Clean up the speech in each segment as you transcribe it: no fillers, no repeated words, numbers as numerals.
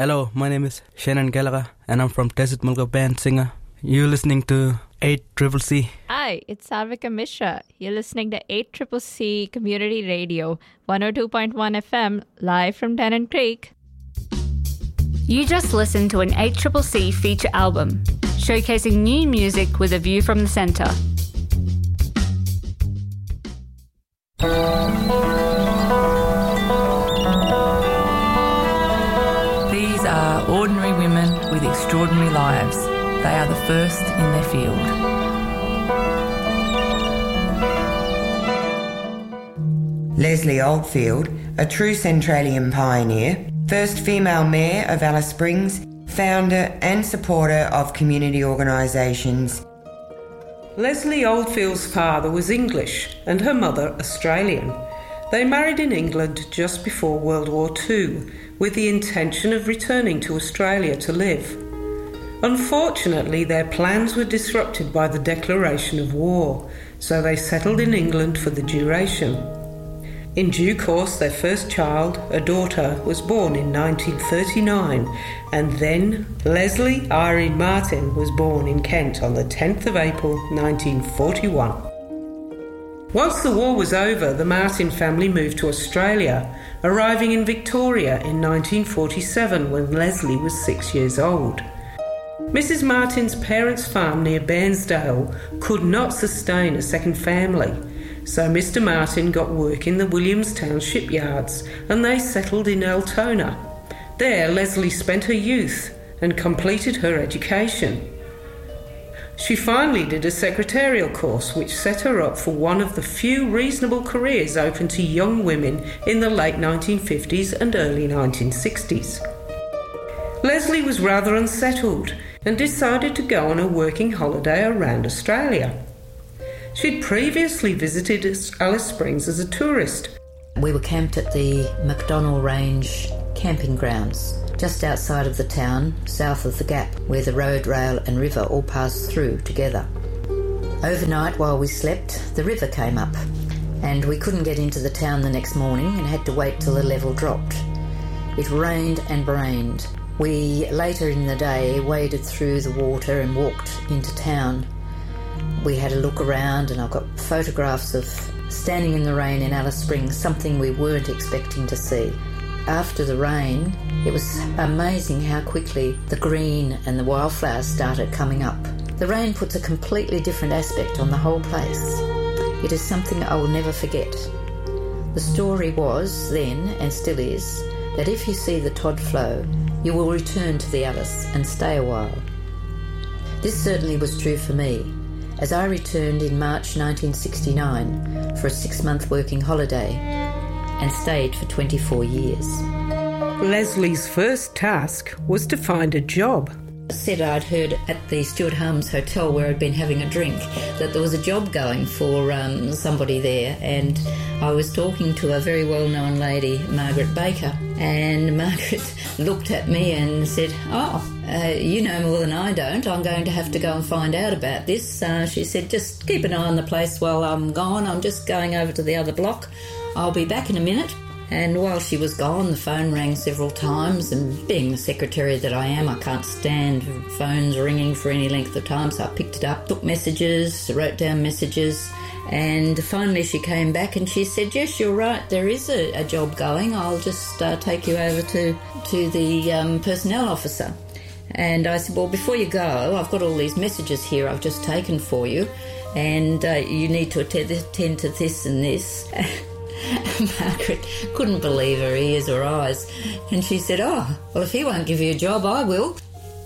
Hello, my name is Shannon Gallagher, and I'm from Desert Mulga Band singer. You're listening to 8CCC. Hi, it's Sarvika Mishra. You're listening to 8CCC Community Radio, 102.1 FM, live from Tennant Creek. You just listened to an 8CCC feature album, showcasing new music with a view from the centre. These are ordinary women with extraordinary lives. They are the first in their field. Leslie Oldfield, a true Centralian pioneer, first female mayor of Alice Springs, founder and supporter of community organisations. Leslie Oldfield's father was English and her mother Australian. They married in England just before World War II with the intention of returning to Australia to live. Unfortunately, their plans were disrupted by the declaration of war, so they settled in England for the duration. In due course, their first child, a daughter, was born in 1939, and then Leslie Irene Martin was born in Kent on the 10th of April 1941. Once the war was over, the Martin family moved to Australia, arriving in Victoria in 1947 when Leslie was 6 years old. Mrs. Martin's parents' farm near Bairnsdale could not sustain a second family, so Mr. Martin got work in the Williamstown shipyards and they settled in Altona. There, Leslie spent her youth and completed her education. She finally did a secretarial course which set her up for one of the few reasonable careers open to young women in the late 1950s and early 1960s. Leslie was rather unsettled and decided to go on a working holiday around Australia. She'd previously visited Alice Springs as a tourist. We were camped at the McDonnell Range camping grounds, just outside of the town, south of the Gap, where the road, rail and river all passed through together. Overnight, while we slept, the river came up, and we couldn't get into the town the next morning and had to wait till the level dropped. It rained and rained. We, later in the day, waded through the water and walked into town. We had a look around, and I've got photographs of standing in the rain in Alice Springs, something we weren't expecting to see. After the rain, it was amazing how quickly the green and the wildflowers started coming up. The rain puts a completely different aspect on the whole place. It is something I will never forget. The story was then, and still is, that if you see the Todd flow, you will return to the Alice and stay a while. This certainly was true for me, as I returned in March 1969 for a 6-month working holiday and stayed for 24 years. Leslie's first task was to find a job. I said I'd heard at the Stuart Harms Hotel where I'd been having a drink that there was a job going for somebody there, and I was talking to a very well-known lady, Margaret Baker, and Margaret looked at me and said, you know more than I don't. I'm going to have to go and find out about this. She said, just keep an eye on the place while I'm gone. I'm just going over to the other block. I'll be back in a minute. And while she was gone, the phone rang several times, and being the secretary that I am, I can't stand phones ringing for any length of time, so I picked it up, took messages, wrote down messages, and finally she came back and she said, yes, you're right, there is a job going. I'll just take you over to the personnel officer. And I said, well, before you go, I've got all these messages here I've just taken for you, and you need to attend to this and this. Margaret couldn't believe her ears or eyes, and she said, well, if he won't give you a job, I will.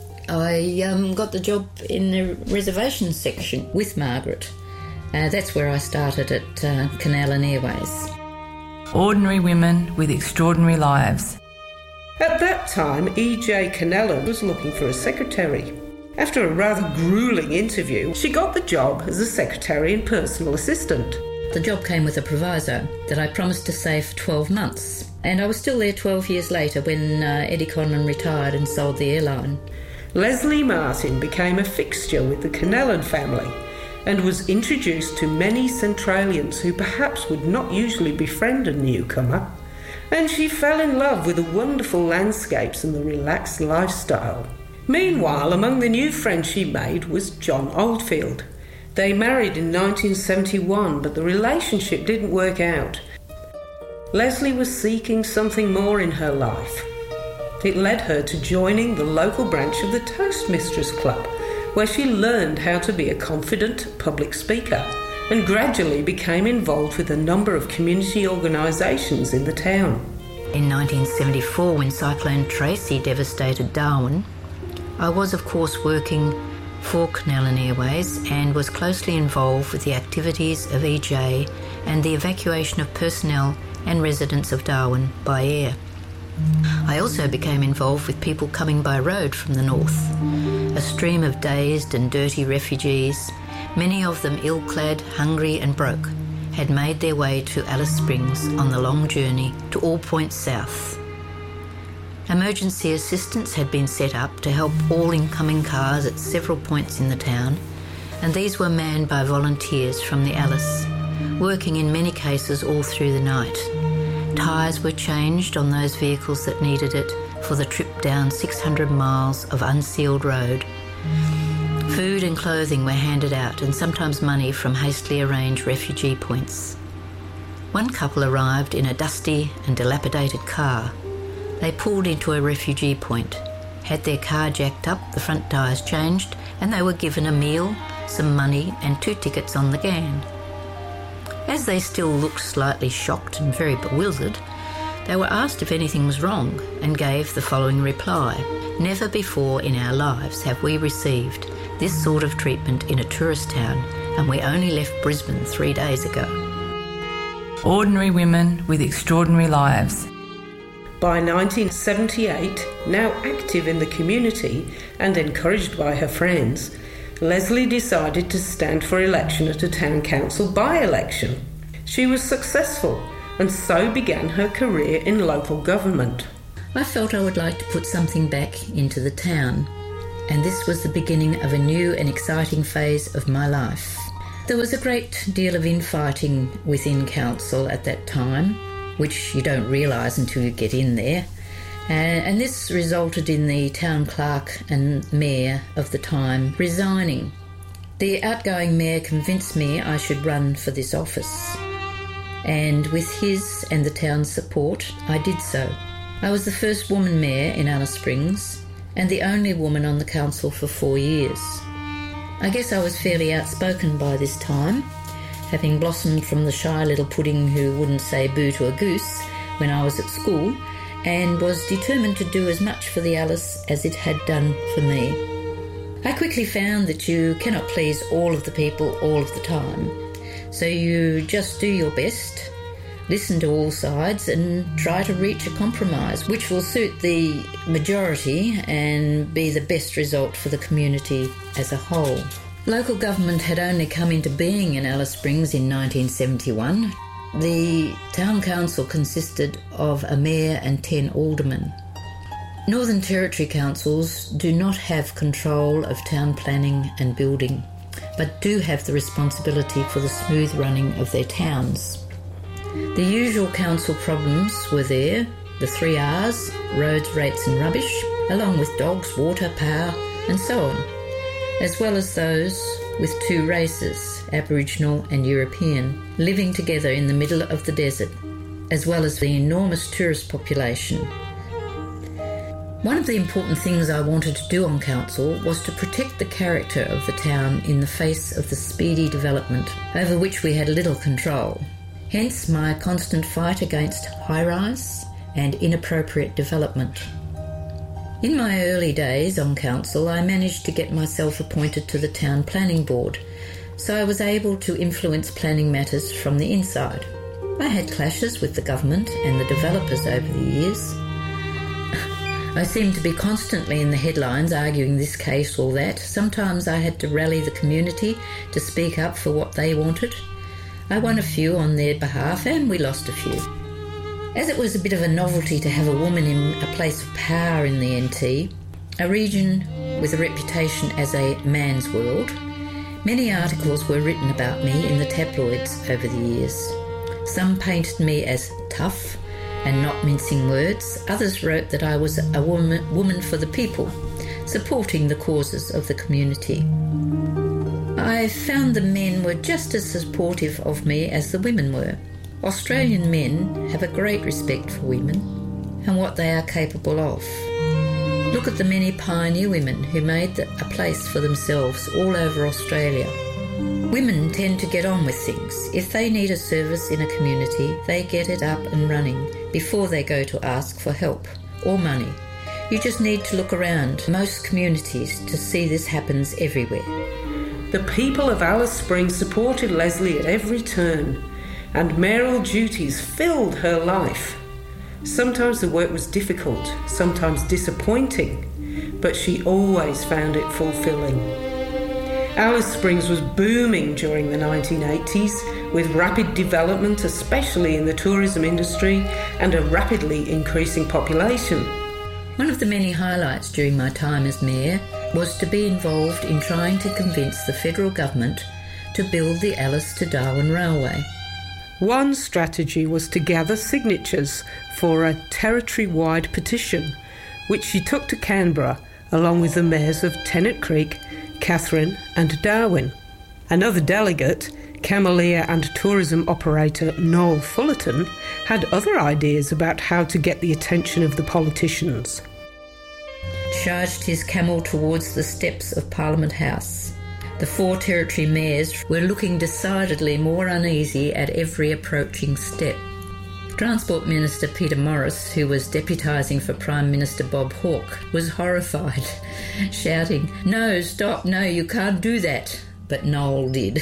I got the job in the reservations section with Margaret. That's where I started at Canal & Airways. Ordinary women with extraordinary lives. At that time, E.J. Canellan was looking for a secretary. After a rather gruelling interview, she got the job as a secretary and personal assistant. The job came with a proviso that I promised to stay for 12 months, and I was still there 12 years later when Eddie Conlon retired and sold the airline. Leslie Martin became a fixture with the Canellan family and was introduced to many Centralians who perhaps would not usually befriend a newcomer. and she fell in love with the wonderful landscapes and the relaxed lifestyle. Meanwhile, among the new friends she made was John Oldfield. They married in 1971, but the relationship didn't work out. Leslie was seeking something more in her life. It led her to joining the local branch of the Toastmasters Club, where she learned how to be a confident public speaker and gradually became involved with a number of community organisations in the town. In 1974, when Cyclone Tracy devastated Darwin, I was of course working for Connellan Airways and was closely involved with the activities of EJ and the evacuation of personnel and residents of Darwin by air. I also became involved with people coming by road from the north, a stream of dazed and dirty refugees, many of them ill-clad, hungry and broke, had made their way to Alice Springs on the long journey to all points south. Emergency assistance had been set up to help all incoming cars at several points in the town, and these were manned by volunteers from the Alice, working in many cases all through the night. Tyres were changed on those vehicles that needed it for the trip down 600 miles of unsealed road. Food and clothing were handed out, and sometimes money from hastily arranged refugee points. One couple arrived in a dusty and dilapidated car. They pulled into a refugee point, had their car jacked up, the front tyres changed, and they were given a meal, some money and 2 tickets on the GAN. As they still looked slightly shocked and very bewildered, they were asked if anything was wrong and gave the following reply: "Never before in our lives have we received this sort of treatment in a tourist town, and we only left Brisbane 3 days ago." Ordinary women with extraordinary lives. By 1978, now active in the community and encouraged by her friends, Leslie decided to stand for election at a town council by-election. She was successful and so began her career in local government. I felt I would like to put something back into the town, and this was the beginning of a new and exciting phase of my life. There was a great deal of infighting within council at that time, which you don't realise until you get in there, and this resulted in the town clerk and mayor of the time resigning. The outgoing mayor convinced me I should run for this office, and with his and the town's support, I did so. I was the first woman mayor in Alice Springs and the only woman on the council for 4 years. I guess I was fairly outspoken by this time, having blossomed from the shy little pudding who wouldn't say boo to a goose when I was at school, and was determined to do as much for the Alice as it had done for me. I quickly found that you cannot please all of the people all of the time, so you just do your best, listen to all sides and try to reach a compromise which will suit the majority and be the best result for the community as a whole. Local government had only come into being in Alice Springs in 1971. The town council consisted of a mayor and 10 aldermen. Northern Territory councils do not have control of town planning and building, but do have the responsibility for the smooth running of their towns. The usual council problems were there, the 3 R's, roads, rates and rubbish, along with dogs, water, power and so on, as well as those with 2 races, Aboriginal and European, living together in the middle of the desert, as well as the enormous tourist population. One of the important things I wanted to do on council was to protect the character of the town in the face of the speedy development over which we had little control. Hence my constant fight against high-rise and inappropriate development. In my early days on council, I managed to get myself appointed to the town planning board, so I was able to influence planning matters from the inside. I had clashes with the government and the developers over the years. I seemed to be constantly in the headlines arguing this case or that. Sometimes I had to rally the community to speak up for what they wanted. I won a few on their behalf and we lost a few. As it was a bit of a novelty to have a woman in a place of power in the NT, a region with a reputation as a man's world, many articles were written about me in the tabloids over the years. Some painted me as tough and not mincing words, others wrote that I was a woman for the people, supporting the causes of the community. I found the men were just as supportive of me as the women were. Australian men have a great respect for women and what they are capable of. Look at the many pioneer women who made a place for themselves all over Australia. Women tend to get on with things. If they need a service in a community, they get it up and running before they go to ask for help or money. You just need to look around most communities to see this happens everywhere. The people of Alice Springs supported Leslie at every turn, and mayoral duties filled her life. Sometimes the work was difficult, sometimes disappointing, but she always found it fulfilling. Alice Springs was booming during the 1980s, with rapid development, especially in the tourism industry, and a rapidly increasing population. One of the many highlights during my time as mayor was to be involved in trying to convince the federal government to build the Alice to Darwin Railway. One strategy was to gather signatures for a territory-wide petition, which she took to Canberra along with the mayors of Tennant Creek, Katherine and Darwin. Another delegate, Camellia and tourism operator Noel Fullerton, had other ideas about how to get the attention of the politicians. Charged his camel towards the steps of Parliament House. The 4 territory mayors were looking decidedly more uneasy at every approaching step. Transport Minister Peter Morris, who was deputising for Prime Minister Bob Hawke, was horrified, shouting, "No, stop, no, you can't do that." But Noel did.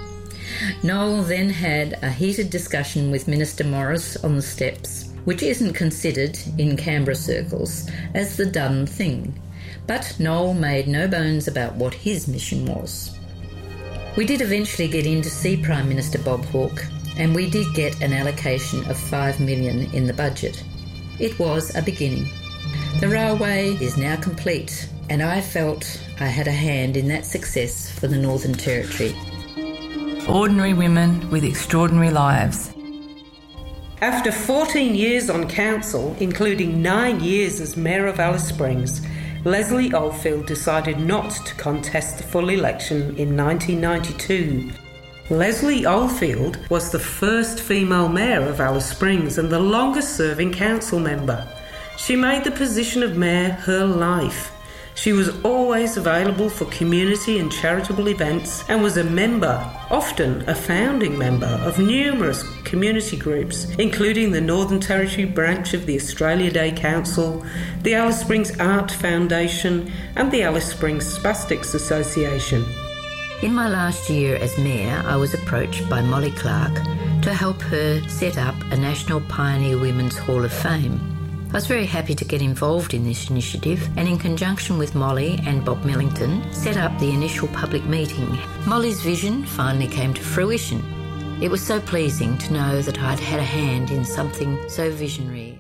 Noel then had a heated discussion with Minister Morris on the steps, which isn't considered, in Canberra circles, as the done thing. But Noel made no bones about what his mission was. We did eventually get in to see Prime Minister Bob Hawke, and we did get an allocation of $5 million in the budget. It was a beginning. The railway is now complete, and I felt I had a hand in that success for the Northern Territory. Ordinary women with extraordinary lives. After 14 years on council, including 9 years as Mayor of Alice Springs, Leslie Oldfield decided not to contest the full election in 1992. Leslie Oldfield was the first female mayor of Alice Springs and the longest serving council member. She made the position of mayor her life. She was always available for community and charitable events and was a member, often a founding member, of numerous community groups, including the Northern Territory branch of the Australia Day Council, the Alice Springs Art Foundation and the Alice Springs Spastics Association. In my last year as mayor, I was approached by Molly Clark to help her set up a National Pioneer Women's Hall of Fame. I was very happy to get involved in this initiative and, in conjunction with Molly and Bob Millington, set up the initial public meeting. Molly's vision finally came to fruition. It was so pleasing to know that I'd had a hand in something so visionary.